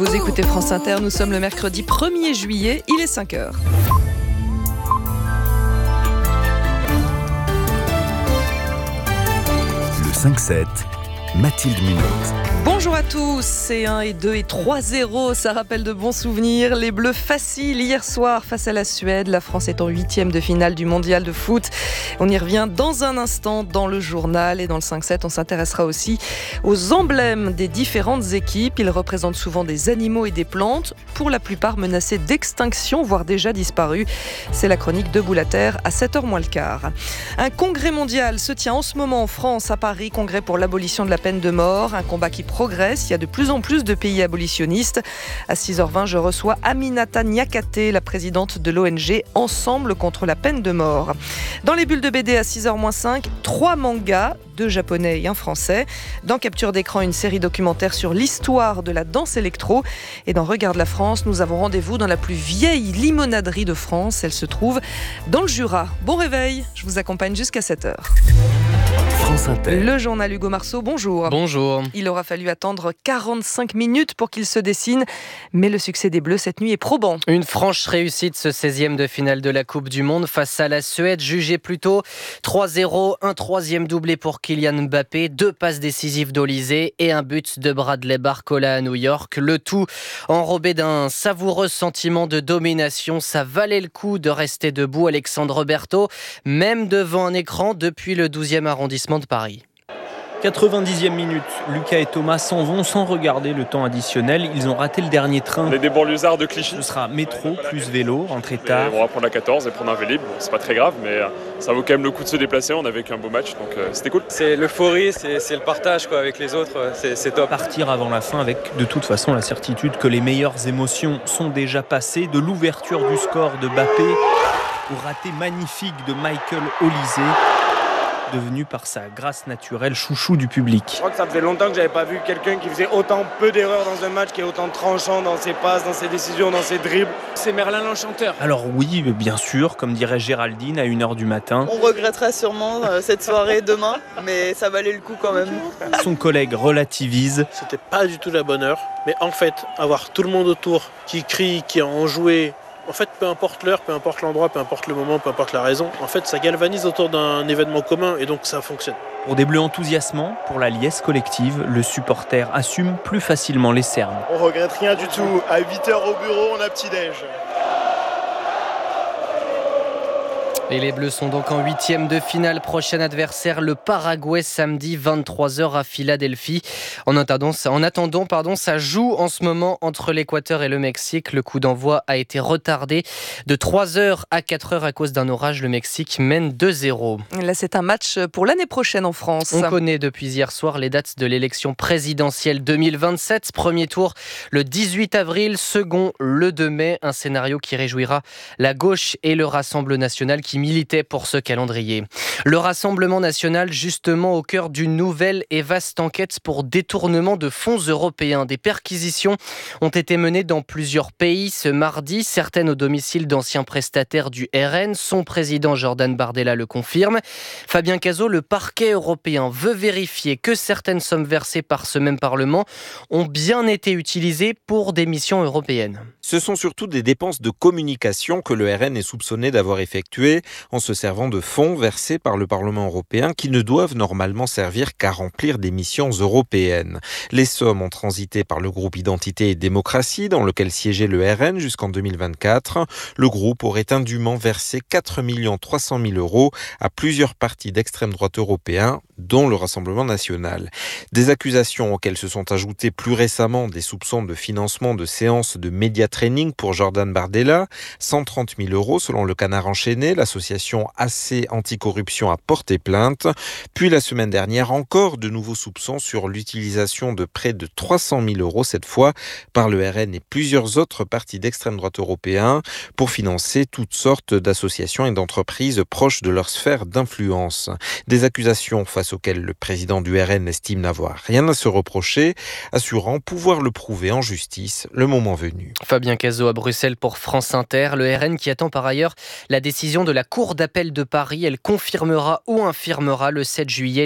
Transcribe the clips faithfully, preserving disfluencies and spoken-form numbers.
Vous écoutez France Inter, nous sommes le mercredi premier juillet, il est cinq heures. Le cinq sept, Mathilde Munoz. Bonjour à tous, c'est un et deux et trois zéro, ça rappelle de bons souvenirs. Les Bleus faciles hier soir face à la Suède. La France est en huitième de finale du mondial de foot. On y revient dans un instant dans le journal et dans le cinq sept. On s'intéressera aussi aux emblèmes des différentes équipes. Ils représentent souvent des animaux et des plantes, pour la plupart menacés d'extinction, voire déjà disparus. C'est la chronique de Boulater à sept heures moins le quart. Un congrès mondial se tient en ce moment en France, à Paris, congrès pour l'abolition de la peine de mort. Un combat qui progresse, il y a de plus en plus de pays abolitionnistes. À six heures vingt, je reçois Aminata Niakate, la présidente de l'O N G Ensemble contre la peine de mort. Dans les bulles de B D à six heures moins cinq, trois mangas, deux japonais et un français. Dans Capture d'écran, une série documentaire sur l'histoire de la danse électro. Et dans Regarde la France, nous avons rendez-vous dans la plus vieille limonaderie de France. Elle se trouve dans le Jura. Bon réveil, je vous accompagne jusqu'à sept heures. France Inter. Le journal Hugo Marceau, bonjour. Bonjour. Il aura fallu attendre quarante-cinq minutes pour qu'il se dessine, mais le succès des Bleus cette nuit est probant. Une franche réussite, ce seizième de finale de la Coupe du Monde face à la Suède, jugée plutôt trois zéro, un troisième doublé pour Kylian Mbappé, deux passes décisives d'Olysée et un but de Bradley Barcola à New York. Le tout enrobé d'un savoureux sentiment de domination. Ça valait le coup de rester debout, Alexandre Berthaud, même devant un écran depuis le douzième arrondissement de Paris. quatre-vingt-dixième minute, Lucas et Thomas s'en vont sans regarder le temps additionnel. Ils ont raté le dernier train. On est des banlieusards de Clichy. Ce sera métro plus vélo, rentrée Mais tard. on va prendre la quatorze et prendre un Vélib. Bon, c'est pas très grave, mais ça vaut quand même le coup de se déplacer. On a vécu un beau match, donc euh, c'était cool. C'est l'euphorie, c'est, c'est le partage quoi, avec les autres, c'est, c'est top. Partir avant la fin avec de toute façon la certitude que les meilleures émotions sont déjà passées. De l'ouverture du score de Mbappé au raté magnifique de Michael Olysée, devenu par sa grâce naturelle chouchou du public. Je crois que ça faisait longtemps que j'avais pas vu quelqu'un qui faisait autant peu d'erreurs dans un match, qui est autant tranchant dans ses passes, dans ses décisions, dans ses dribbles. C'est Merlin l'Enchanteur. Alors oui, bien sûr, comme dirait Géraldine à une heure du matin. On regrettera sûrement euh, cette soirée demain, mais ça valait le coup quand même. Son collègue relativise. C'était pas du tout la bonne heure, mais en fait, avoir tout le monde autour qui crie, qui a enjoué, en fait, peu importe l'heure, peu importe l'endroit, peu importe le moment, peu importe la raison, en fait, ça galvanise autour d'un événement commun et donc ça fonctionne. Pour des Bleus enthousiasmants, pour la liesse collective, le supporter assume plus facilement les cernes. On regrette rien du tout. À huit heures au bureau, on a petit-déj. Et les Bleus sont donc en huitième de finale. Prochain adversaire, le Paraguay, samedi vingt-trois heures à Philadelphie. En attendant, en attendant pardon, ça joue en ce moment entre l'Équateur et le Mexique. Le coup d'envoi a été retardé de trois heures à quatre heures à cause d'un orage. Le Mexique mène deux zéro. Là, c'est un match pour l'année prochaine en France. On connaît depuis hier soir les dates de l'élection présidentielle deux mille vingt-sept. Premier tour le dix-huit avril, second le deux mai. Un scénario qui réjouira la gauche et le Rassemblement national qui militait pour ce calendrier. Le Rassemblement national, justement au cœur d'une nouvelle et vaste enquête pour détournement de fonds européens. Des perquisitions ont été menées dans plusieurs pays ce mardi, certaines au domicile d'anciens prestataires du R N. Son président Jordan Bardella le confirme. Fabien Cazot, le parquet européen veut vérifier que certaines sommes versées par ce même Parlement ont bien été utilisées pour des missions européennes. Ce sont surtout des dépenses de communication que le R N est soupçonné d'avoir effectuées en se servant de fonds versés par le Parlement européen qui ne doivent normalement servir qu'à remplir des missions européennes. Les sommes ont transité par le groupe Identité et Démocratie dans lequel siégeait le R N jusqu'en deux mille vingt-quatre. Le groupe aurait indûment versé quatre millions trois cent mille euros à plusieurs partis d'extrême droite européens, dont le Rassemblement national. Des accusations auxquelles se sont ajoutés plus récemment des soupçons de financement de séances de média training pour Jordan Bardella, cent trente mille euros selon le Canard enchaîné, l'association A C Anticorruption a porté plainte. Puis la semaine dernière, encore de nouveaux soupçons sur l'utilisation de près de trois cent mille euros, cette fois par le R N et plusieurs autres partis d'extrême droite européens, pour financer toutes sortes d'associations et d'entreprises proches de leur sphère d'influence. Des accusations face auxquelles le président du R N estime n'avoir rien à se reprocher, assurant pouvoir le prouver en justice le moment venu. Fabien Cazot à Bruxelles pour France Inter. Le R N qui attend par ailleurs la décision de la la Cour d'appel de Paris. Elle confirmera ou infirmera le sept juillet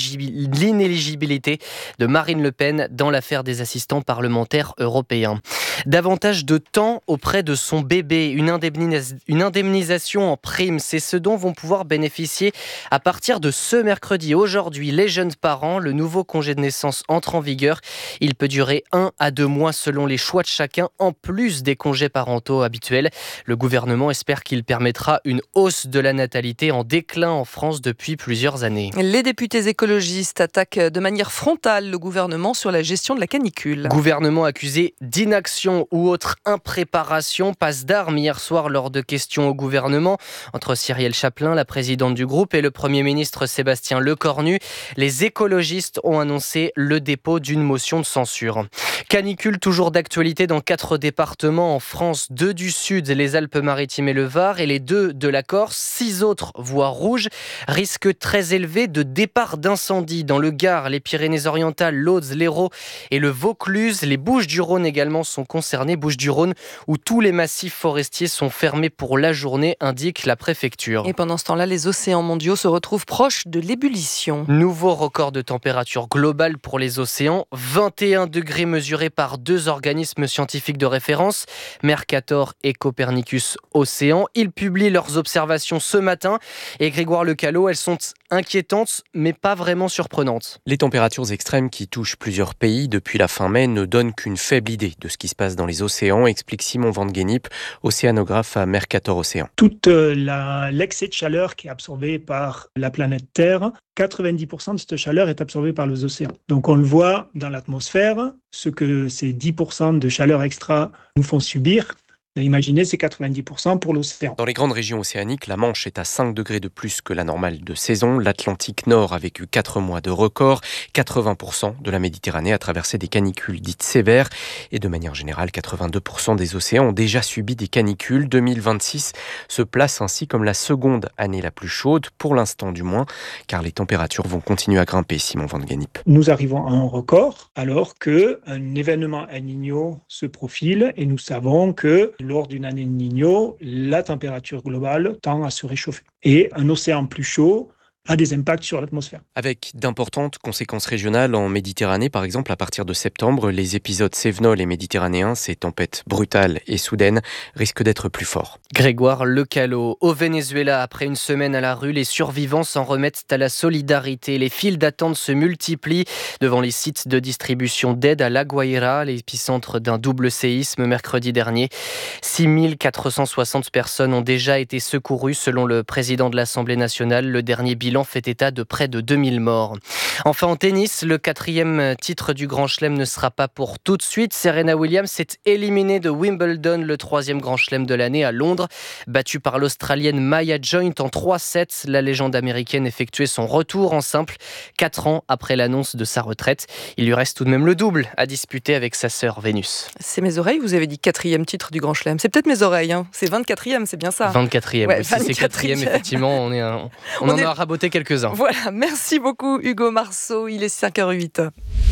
l'inéligibilité de Marine Le Pen dans l'affaire des assistants parlementaires européens. Davantage de temps auprès de son bébé, une, indemnis- une indemnisation en prime, c'est ce dont vont pouvoir bénéficier à partir de ce mercredi. Aujourd'hui, les jeunes parents, le nouveau congé de naissance entre en vigueur. Il peut durer un à deux mois selon les choix de chacun, en plus des congés parentaux habituels. Le gouvernement espère qu'il permettra une hausse de la natalité en déclin en France depuis plusieurs années. Les députés écologistes attaquent de manière frontale le gouvernement sur la gestion de la canicule. Gouvernement accusé d'inaction ou autre impréparation, passe d'armes hier soir lors de questions au gouvernement entre Cyrielle Chaplin, la présidente du groupe, et le Premier ministre Sébastien Lecornu. Les écologistes ont annoncé le dépôt d'une motion de censure. Canicule toujours d'actualité dans quatre départements en France, deux du sud, les Alpes-Maritimes et le Var, et les deux de la Corse. Six autres voies rouges. Risque très élevé de départ d'incendie dans le Gard, les Pyrénées-Orientales, l'Aude, l'Hérault et le Vaucluse. Les Bouches-du-Rhône également sont concernées. Bouches-du-Rhône où tous les massifs forestiers sont fermés pour la journée, indique la préfecture. Et pendant ce temps-là, les océans mondiaux se retrouvent proches de l'ébullition. Nouveau record de température globale pour les océans. vingt et un degrés mesurés par deux organismes scientifiques de référence, Mercator et Copernicus Océan. Ils publient leurs observations ce matin. Et Grégoire Lecalot, elles sont inquiétantes, mais pas vraiment surprenantes. Les températures extrêmes qui touchent plusieurs pays depuis la fin mai ne donnent qu'une faible idée de ce qui se passe dans les océans, explique Simon Van Gennip, océanographe à Mercator Océan. Toute la, l'excès de chaleur qui est absorbé par la planète Terre, quatre-vingt-dix pour cent de cette chaleur est absorbée par les océans. Donc on le voit dans l'atmosphère, ce que ces dix pour cent de chaleur extra nous font subir. Imaginez, c'est quatre-vingt-dix pour cent pour l'océan. Dans les grandes régions océaniques, la Manche est à cinq degrés de plus que la normale de saison. L'Atlantique Nord a vécu quatre mois de record. quatre-vingts pour cent de la Méditerranée a traversé des canicules dites sévères. Et de manière générale, quatre-vingt-deux pour cent des océans ont déjà subi des canicules. deux mille vingt-six se place ainsi comme la seconde année la plus chaude, pour l'instant du moins, car les températures vont continuer à grimper, Simon Van Gennip. Nous arrivons à un record alors qu'un événement El Niño se profile et nous savons que lors d'une année El Niño, la température globale tend à se réchauffer. Et un océan plus chaud a des impacts sur l'atmosphère. Avec d'importantes conséquences régionales en Méditerranée, par exemple, à partir de septembre, les épisodes cévenols et méditerranéens, ces tempêtes brutales et soudaines, risquent d'être plus forts. Grégoire Lecalot. Au Venezuela, après une semaine à la rue, les survivants s'en remettent à la solidarité. Les files d'attente se multiplient devant les sites de distribution d'aide à La Guaira, l'épicentre d'un double séisme mercredi dernier. six mille quatre cent soixante personnes ont déjà été secourues selon le président de l'Assemblée nationale. Le dernier bilan fait état de près de deux mille morts. Enfin en tennis, le quatrième titre du Grand Chelem ne sera pas pour tout de suite. Serena Williams s'est éliminée de Wimbledon, le troisième Grand Chelem de l'année à Londres. Battue par l'Australienne Maya Joint en trois sept, la légende américaine effectuait son retour en simple, quatre ans après l'annonce de sa retraite. Il lui reste tout de même le double à disputer avec sa sœur Vénus. C'est mes oreilles, vous avez dit quatrième titre du Grand Chelem. C'est peut-être mes oreilles, hein. C'est vingt-quatrième, c'est bien ça. vingt-quatrième, ouais, oui, si c'est quatrième, effectivement, on, est un, on, on en est... a raboté quelques-uns. Voilà, merci beaucoup Hugo Marceau, il est cinq heures huit.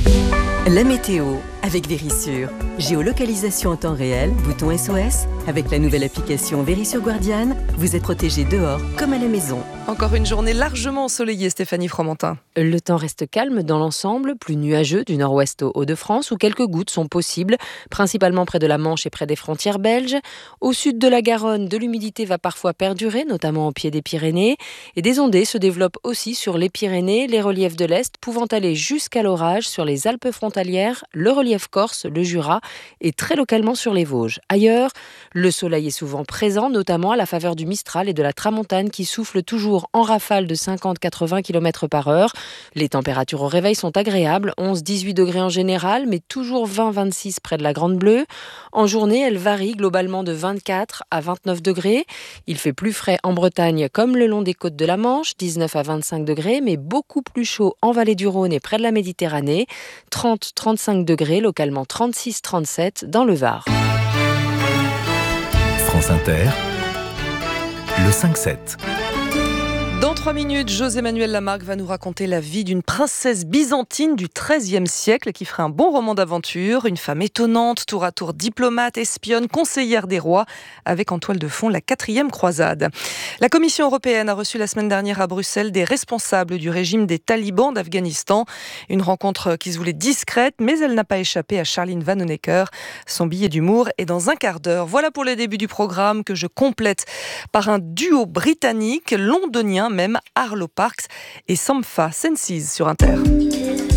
La météo avec Vérissure. Géolocalisation en temps réel, bouton S O S. Avec la nouvelle application Vérissure Guardian, vous êtes protégé dehors comme à la maison. Encore une journée largement ensoleillée, Stéphanie Fromentin. Le temps reste calme dans l'ensemble, plus nuageux du nord-ouest au Hauts-de-France, où quelques gouttes sont possibles, principalement près de la Manche et près des frontières belges. Au sud de la Garonne, de l'humidité va parfois perdurer, notamment au pied des Pyrénées. Et des ondées se développent aussi sur les Pyrénées, les reliefs de l'Est, pouvant aller jusqu'à l'orage sur les Alpes frontalières, le relief corse, le Jura et très localement sur les Vosges. Ailleurs, le soleil est souvent présent, notamment à la faveur du Mistral et de la Tramontane qui souffle toujours en rafale de cinquante à quatre-vingts kilomètres par heure. Les températures au réveil sont agréables, onze à dix-huit degrés en général, mais toujours vingt à vingt-six près de la Grande Bleue. En journée, elle varie globalement de vingt-quatre à vingt-neuf degrés. Il fait plus frais en Bretagne comme le long des côtes de la Manche, dix-neuf à vingt-cinq degrés, mais beaucoup plus chaud en vallée du Rhône et près de la Méditerranée, trente à trente-cinq degrés, localement trente-six à trente-sept dans le Var. France Inter, le cinq sept. Dans trois minutes, José-Manuel Lamarque va nous raconter la vie d'une princesse byzantine du treizième siècle qui ferait un bon roman d'aventure. Une femme étonnante, tour à tour diplomate, espionne, conseillère des rois, avec en toile de fond la quatrième croisade. La Commission européenne a reçu la semaine dernière à Bruxelles des responsables du régime des talibans d'Afghanistan. Une rencontre qui se voulait discrète, mais elle n'a pas échappé à Charline Vanhoenacker. Son billet d'humour est dans un quart d'heure. Voilà pour le début du programme que je complète par un duo britannique, londonien même, Arlo Parks et Sampha Senses sur Inter.